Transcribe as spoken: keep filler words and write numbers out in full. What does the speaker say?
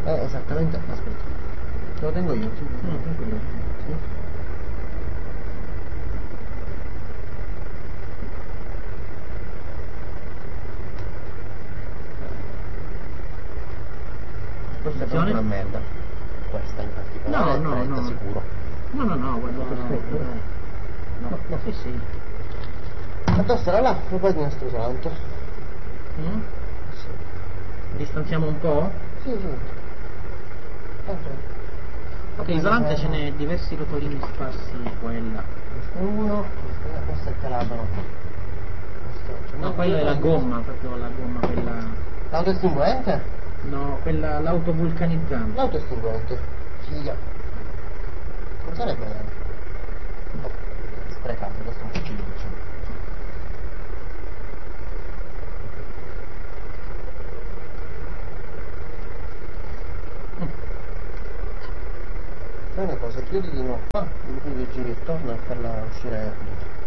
Eh, esattamente, aspetta. Te lo tengo io, sì, Mm. tranquillo. Sì. Questa è proprio una merda. Questa in particolare No, è no, trenta no. sicuro. No, no, no, guarda, Perfetto. dai. No, no, sì, sì. Addosso era là, e poi di nostro santo. Mm? Sì. Distanziamo un po'? Sì, sì. Ok. Ok, isolante ce n'è diversi rotolini sparsi qua e là. Questo è uno, questo è, questo è calato. Questo, No, quella è la gomma, proprio la gomma, quella... L'autoestinguente? No, quella, l'autovulcanizzante. L'autoestinguente. Figa. Non sarebbe... Oh, sprecato, questo è un cuccioluccio. Fai una cosa, chiudi di nuovo qua, in cui giri attorno e farla uscire pulita.